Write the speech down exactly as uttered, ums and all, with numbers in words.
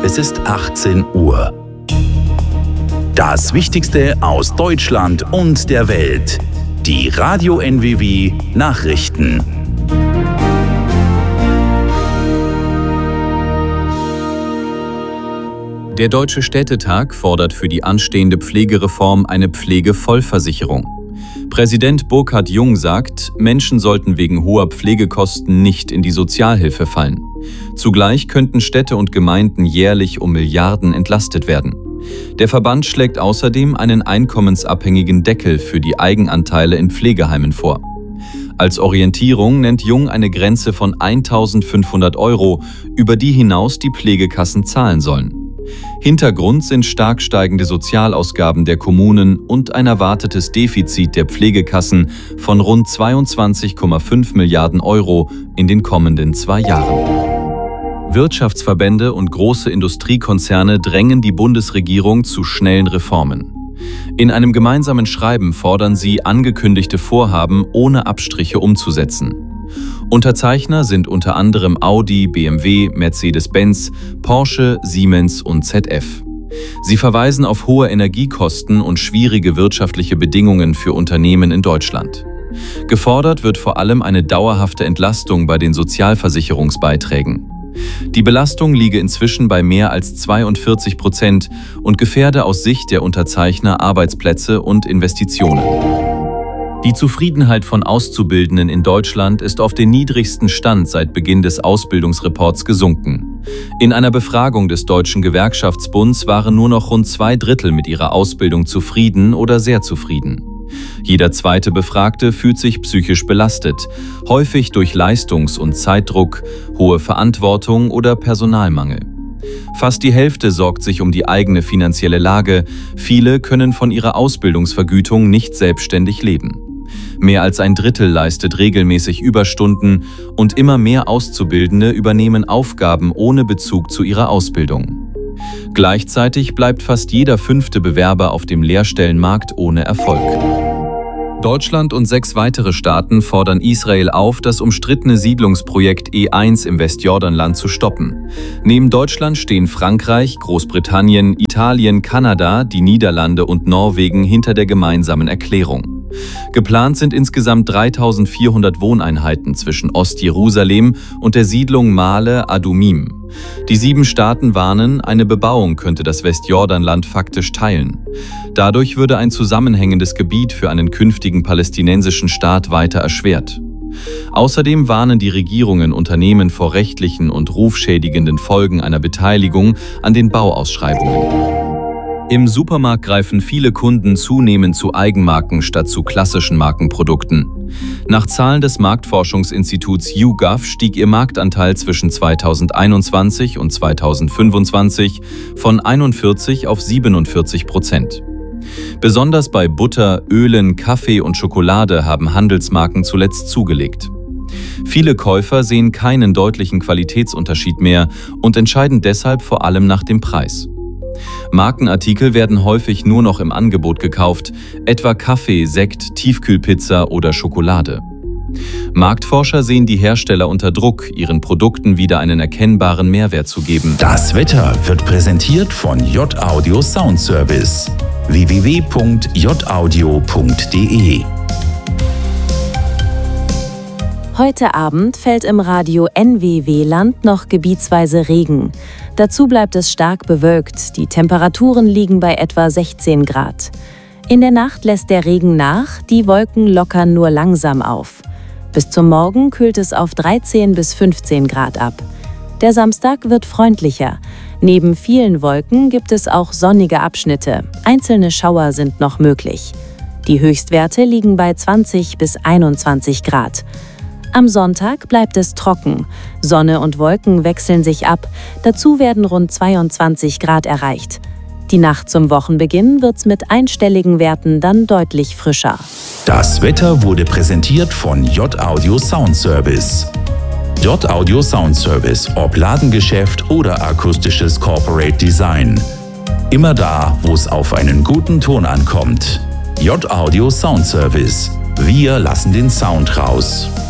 Es ist achtzehn Uhr. Das Wichtigste aus Deutschland und der Welt. Die Radio N W W Nachrichten. Der Deutsche Städtetag fordert für die anstehende Pflegereform eine Pflegevollversicherung. Präsident Burkhard Jung sagt, Menschen sollten wegen hoher Pflegekosten nicht in die Sozialhilfe fallen. Zugleich könnten Städte und Gemeinden jährlich um Milliarden entlastet werden. Der Verband schlägt außerdem einen einkommensabhängigen Deckel für die Eigenanteile in Pflegeheimen vor. Als Orientierung nennt Jung eine Grenze von eintausendfünfhundert Euro, über die hinaus die Pflegekassen zahlen sollen. Hintergrund sind stark steigende Sozialausgaben der Kommunen und ein erwartetes Defizit der Pflegekassen von rund zweiundzwanzig Komma fünf Milliarden Euro in den kommenden zwei Jahren. Wirtschaftsverbände und große Industriekonzerne drängen die Bundesregierung zu schnellen Reformen. In einem gemeinsamen Schreiben fordern sie, angekündigte Vorhaben ohne Abstriche umzusetzen. Unterzeichner sind unter anderem Audi, B M W, Mercedes-Benz, Porsche, Siemens und Z F. Sie verweisen auf hohe Energiekosten und schwierige wirtschaftliche Bedingungen für Unternehmen in Deutschland. Gefordert wird vor allem eine dauerhafte Entlastung bei den Sozialversicherungsbeiträgen. Die Belastung liege inzwischen bei mehr als zweiundvierzig Prozent und gefährde aus Sicht der Unterzeichner Arbeitsplätze und Investitionen. Die Zufriedenheit von Auszubildenden in Deutschland ist auf den niedrigsten Stand seit Beginn des Ausbildungsreports gesunken. In einer Befragung des Deutschen Gewerkschaftsbunds waren nur noch rund zwei Drittel mit ihrer Ausbildung zufrieden oder sehr zufrieden. Jeder zweite Befragte fühlt sich psychisch belastet, häufig durch Leistungs- und Zeitdruck, hohe Verantwortung oder Personalmangel. Fast die Hälfte sorgt sich um die eigene finanzielle Lage, viele können von ihrer Ausbildungsvergütung nicht selbstständig leben. Mehr als ein Drittel leistet regelmäßig Überstunden und immer mehr Auszubildende übernehmen Aufgaben ohne Bezug zu ihrer Ausbildung. Gleichzeitig bleibt fast jeder fünfte Bewerber auf dem Lehrstellenmarkt ohne Erfolg. Deutschland und sechs weitere Staaten fordern Israel auf, das umstrittene Siedlungsprojekt E eins im Westjordanland zu stoppen. Neben Deutschland stehen Frankreich, Großbritannien, Italien, Kanada, die Niederlande und Norwegen hinter der gemeinsamen Erklärung. Geplant sind insgesamt dreitausendvierhundert Wohneinheiten zwischen Ostjerusalem und der Siedlung Male Adumim. Die sieben Staaten warnen, eine Bebauung könnte das Westjordanland faktisch teilen. Dadurch würde ein zusammenhängendes Gebiet für einen künftigen palästinensischen Staat weiter erschwert. Außerdem warnen die Regierungen Unternehmen vor rechtlichen und rufschädigenden Folgen einer Beteiligung an den Bauausschreibungen. Im Supermarkt greifen viele Kunden zunehmend zu Eigenmarken statt zu klassischen Markenprodukten. Nach Zahlen des Marktforschungsinstituts YouGov stieg ihr Marktanteil zwischen zweitausendeinundzwanzig und zweitausendfünfundzwanzig von einundvierzig auf siebenundvierzig Prozent. Besonders bei Butter, Ölen, Kaffee und Schokolade haben Handelsmarken zuletzt zugelegt. Viele Käufer sehen keinen deutlichen Qualitätsunterschied mehr und entscheiden deshalb vor allem nach dem Preis. Markenartikel werden häufig nur noch im Angebot gekauft, etwa Kaffee, Sekt, Tiefkühlpizza oder Schokolade. Marktforscher sehen die Hersteller unter Druck, ihren Produkten wieder einen erkennbaren Mehrwert zu geben. Das Wetter wird präsentiert von J-Audio Sound Service. w w w punkt j audio punkt d e Heute Abend fällt im Radio N W W-Land noch gebietsweise Regen. Dazu bleibt es stark bewölkt, die Temperaturen liegen bei etwa sechzehn Grad. In der Nacht lässt der Regen nach, die Wolken lockern nur langsam auf. Bis zum Morgen kühlt es auf dreizehn bis fünfzehn Grad ab. Der Samstag wird freundlicher. Neben vielen Wolken gibt es auch sonnige Abschnitte. Einzelne Schauer sind noch möglich. Die Höchstwerte liegen bei zwanzig bis einundzwanzig Grad. Am Sonntag bleibt es trocken. Sonne und Wolken wechseln sich ab. Dazu werden rund zweiundzwanzig Grad erreicht. Die Nacht zum Wochenbeginn wird's mit einstelligen Werten dann deutlich frischer. Das Wetter wurde präsentiert von J-Audio Sound Service. J-Audio Sound Service, ob Ladengeschäft oder akustisches Corporate Design. Immer da, wo es auf einen guten Ton ankommt. J-Audio Sound Service. Wir lassen den Sound raus.